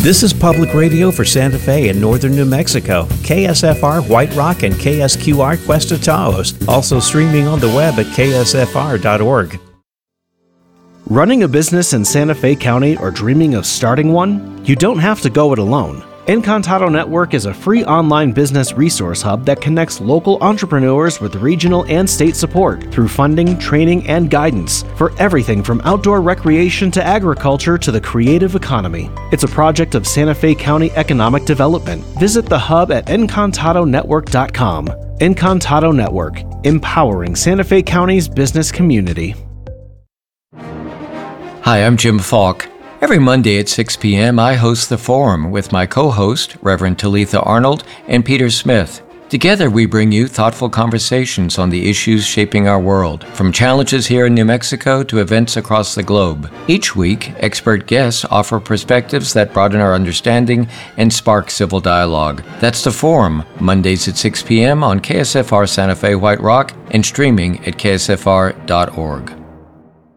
This is public radio for Santa Fe and northern New Mexico, KSFR White Rock and KSQR Cuesta Taos, also streaming on the web at ksfr.org. Running a business in Santa Fe County or dreaming of starting one? You don't have to go it alone. Encantado Network is a free online business resource hub that connects local entrepreneurs with regional and state support through funding, training, and guidance for everything from outdoor recreation to agriculture to the creative economy. It's a project of Santa Fe County Economic Development. Visit the hub at EncantadoNetwork.com. Encantado Network, empowering Santa Fe County's business community. Hi, I'm Jim Falk. Every Monday at 6 p.m., I host The Forum with my co-host, Reverend Talitha Arnold and Peter Smith. Together, we bring you thoughtful conversations on the issues shaping our world, from challenges here in New Mexico to events across the globe. Each week, expert guests offer perspectives that broaden our understanding and spark civil dialogue. That's The Forum, Mondays at 6 p.m. on KSFR Santa Fe White Rock and streaming at ksfr.org.